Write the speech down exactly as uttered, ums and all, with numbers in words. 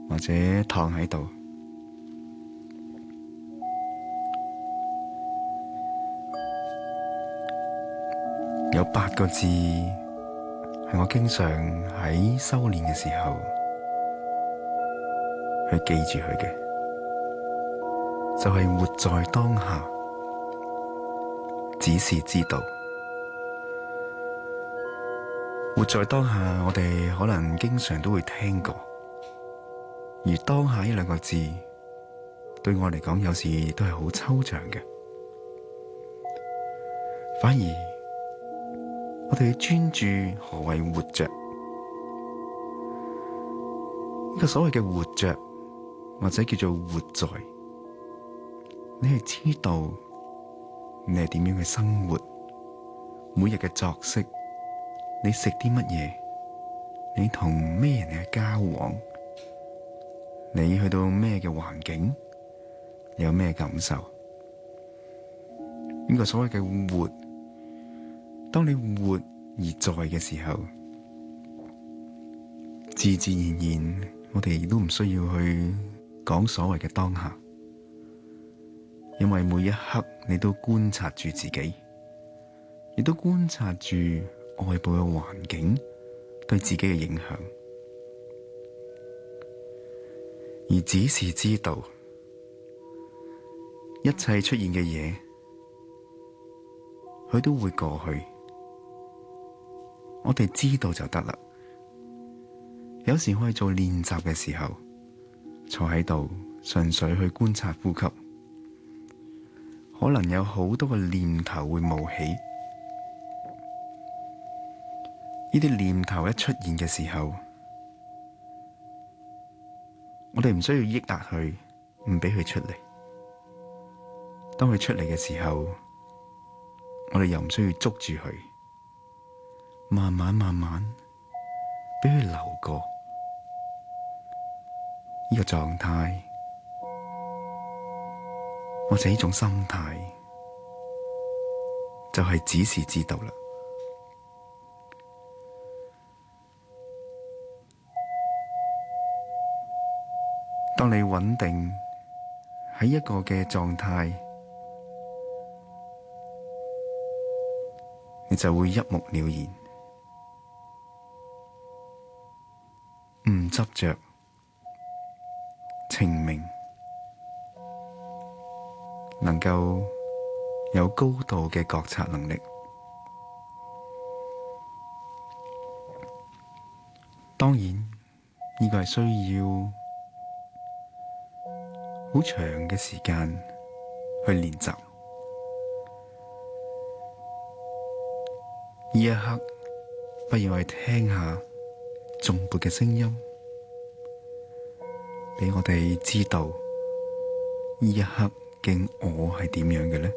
或者躺喺度，有八個字係我經常喺修煉嘅時候去記住佢嘅，就係活在當下，只是知道。活在當下，我哋可能經常都會聽過，而當下呢兩個字對我嚟講，有時都係好抽象嘅。反而我哋要專注何謂活着，呢個所謂嘅活着或者叫做活在，你係知道你係點樣去生活，每日嘅作息，你食啲乜嘢，你同咩人嘅交往，你去到咩嘅環境，你有咩感受？呢個所謂嘅活，當你活而在嘅時候，自自然然，我哋都唔需要去講所謂嘅當下，因為每一刻你都觀察住自己，亦都觀察住外部嘅環境對自己嘅影響，而只是知道一切出現嘅嘢，佢都會過去。我哋知道就得啦。有時我哋做練習嘅時候，坐喺度純粹去觀察呼吸，可能有好多個念頭會冒起。呢啲念頭一出現嘅時候，我哋唔需要抑壓佢，唔俾佢出嚟。當佢出嚟嘅時候，我哋又唔需要捉住佢，慢慢慢慢俾佢流過。呢個狀態或者呢種心態，就係只是知道啦。當你穩定喺一個嘅狀態，你就會一目了然，唔執着，清明，能夠有高度嘅覺察能力。當然，呢個係需要好長嘅時間去練習。呢一刻，不如我哋聽下頌缽嘅聲音，俾我哋知道呢一刻嘅我係點樣嘅呢？